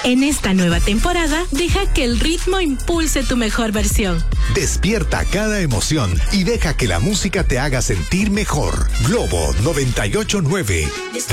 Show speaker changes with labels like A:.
A: En esta nueva temporada, deja que el ritmo impulse tu mejor versión.
B: Despierta cada emoción y deja que la música te haga sentir mejor. Globo 98.9.